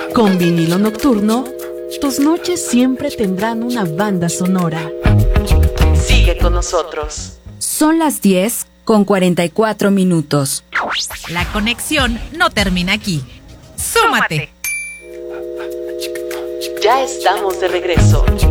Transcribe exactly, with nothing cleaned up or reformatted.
Con Vinilo Nocturno, tus noches siempre tendrán una banda sonora. Sigue con nosotros. Son las diez con cuarenta y cuatro minutos. La conexión no termina aquí. ¡Súmate! Ya estamos de regreso.